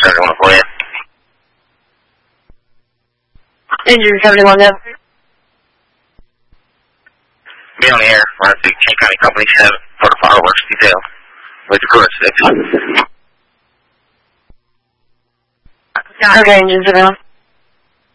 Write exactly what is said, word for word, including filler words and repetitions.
seventy-one for you. Engine seventy-one, yeah. Be on the air. We're at the King County Company seven for the fireworks detail. With the crew at six. Okay, engine seventy-one.